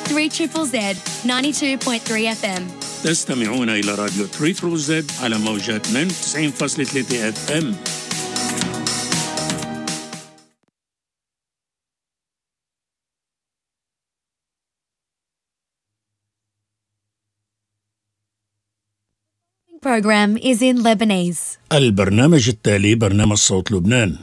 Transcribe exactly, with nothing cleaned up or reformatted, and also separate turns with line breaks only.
three triple Z ninety-two point three F M.
تستمعون إلى راديو ثري تريبل زد على موجات اثنين وتسعين فاصلة ثلاثة اف ام.
Program is in Lebanese.
البرنامج التالي برنامج صوت لبنان.